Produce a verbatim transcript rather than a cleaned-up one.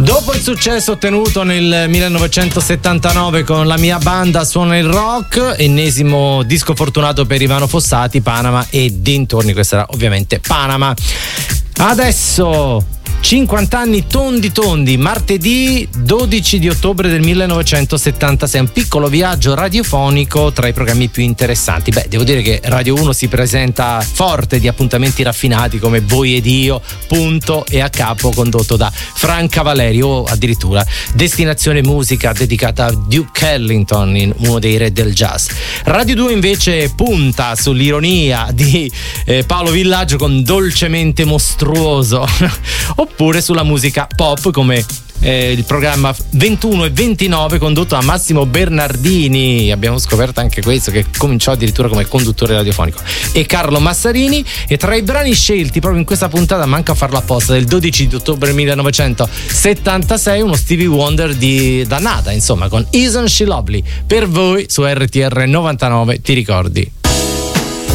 Dopo il successo ottenuto nel millenovecentosettantanove con La mia banda suona il rock, ennesimo disco fortunato per Ivano Fossati, Panama e dintorni, questa era ovviamente Panama. Adesso cinquanta anni tondi tondi, martedì dodici di ottobre del millenovecentosettantasei, un piccolo viaggio radiofonico tra i programmi più interessanti. Beh, devo dire che Radio uno si presenta forte di appuntamenti raffinati come Voi ed Io, Punto e a capo, condotto da Franca Valeri, o addirittura Destinazione Musica dedicata a Duke Ellington, in uno dei re del jazz. Radio due invece punta sull'ironia di eh, Paolo Villaggio con Dolcemente Mostruoso oppure sulla musica pop come eh, il programma ventuno e ventinove condotto da Massimo Bernardini. Abbiamo scoperto anche questo, che cominciò addirittura come conduttore radiofonico, e Carlo Massarini. E tra i brani scelti proprio in questa puntata, manca a farlo apposta, del dodici di ottobre millenovecentosettantasei, uno Stevie Wonder di dannata, insomma, con Isn't She Lovely, per voi su R T R novantanove, ti ricordi?